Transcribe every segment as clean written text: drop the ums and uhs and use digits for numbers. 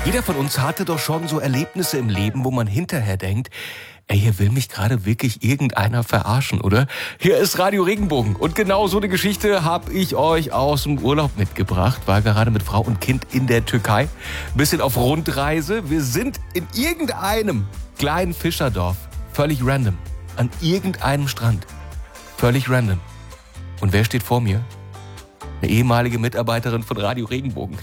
Jeder von uns hatte doch schon so Erlebnisse im Leben, wo man hinterher denkt, ey, hier will mich gerade wirklich irgendeiner verarschen, oder? Hier ist Radio Regenbogen und genau so eine Geschichte habe ich euch aus dem Urlaub mitgebracht. War gerade mit Frau und Kind in der Türkei, bisschen auf Rundreise. Wir sind in irgendeinem kleinen Fischerdorf, völlig random, an irgendeinem Strand, völlig random. Und wer steht vor mir? Eine ehemalige Mitarbeiterin von Radio Regenbogen.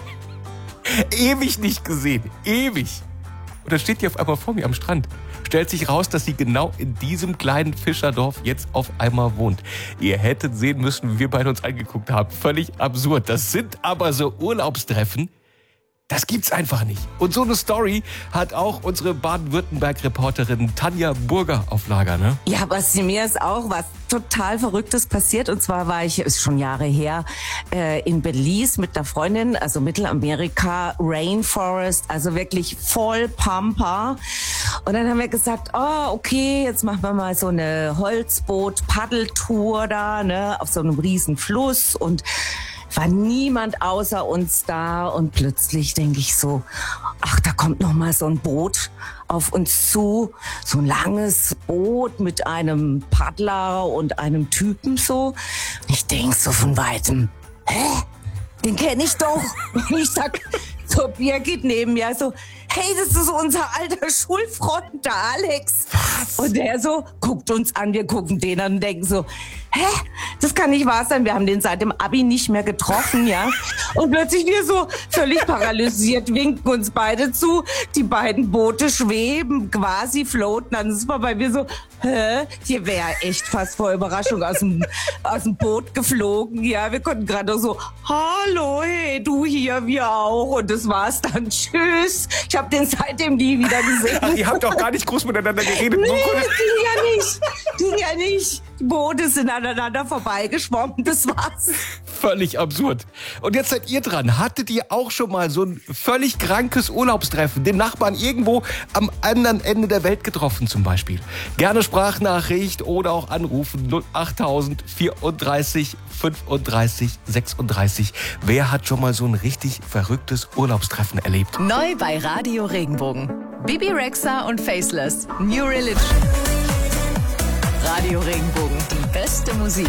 Ewig nicht gesehen, ewig. Und dann steht die auf einmal vor mir am Strand. Stellt sich raus, dass sie genau in diesem kleinen Fischerdorf jetzt auf einmal wohnt. Ihr hättet sehen müssen, wie wir beide uns angeguckt haben. Völlig absurd. Das sind aber so Urlaubstreffen, das gibt's einfach nicht. Und so eine Story hat auch unsere Baden-Württemberg-Reporterin Tanja Burger auf Lager, ne? Ja, aber mir ist auch was total Verrücktes passiert. Und zwar war ich, ist schon Jahre her, in Belize mit einer Freundin, also Mittelamerika, Rainforest, also wirklich voll Pampa. Und dann haben wir gesagt, oh, okay, jetzt machen wir mal so eine Holzboot-Paddeltour da, ne, auf so einem riesen Fluss, und war niemand außer uns da, und plötzlich denke ich so, ach, da kommt noch mal so ein Boot auf uns zu, so ein langes Boot mit einem Paddler und einem Typen so. Ich denke so von Weitem, hä, den kenne ich doch. Und ich sag zur Birgit neben mir so, hey, das ist unser alter Schulfreund, der Alex. Was? Und der so guckt uns an, wir gucken den an und denken so, hä, das kann nicht wahr sein, wir haben den seit dem Abi nicht mehr getroffen, ja. Und plötzlich wir so völlig paralysiert, winken uns beide zu, die beiden Boote schweben, quasi floaten, dann ist es bei mir so, hä, hier wäre echt fast vor Überraschung aus dem Boot geflogen, ja. Wir konnten gerade noch so, hallo, hey, du hier, wir auch, und das war's dann, tschüss. Ich habe den seitdem nie wieder gesehen. Ach, ihr habt doch gar nicht groß miteinander geredet. Nee, ging ja nicht. Die Boote sind aneinander vorbeigeschwommen, das war's. Völlig absurd. Und jetzt seid ihr dran. Hattet ihr auch schon mal so ein völlig krankes Urlaubstreffen, den Nachbarn irgendwo am anderen Ende der Welt getroffen zum Beispiel? Gerne Sprachnachricht oder auch anrufen 08000 34 35 36. Wer hat schon mal so ein richtig verrücktes Urlaubstreffen erlebt? Neu bei Radio Regenbogen. Bibi Rexha und Faceless. New Religion. Radio Regenbogen. Die beste Musik.